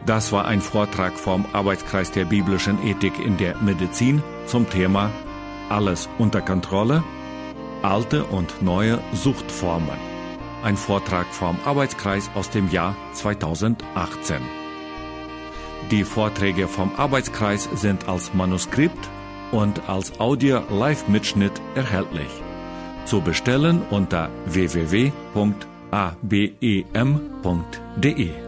Das war ein Vortrag vom Arbeitskreis der biblischen Ethik in der Medizin zum Thema Alles unter Kontrolle, alte und neue Suchtformen. Ein Vortrag vom Arbeitskreis aus dem Jahr 2018. Die Vorträge vom Arbeitskreis sind als Manuskript und als Audio-Live-Mitschnitt erhältlich. Zu bestellen unter www.abem.de.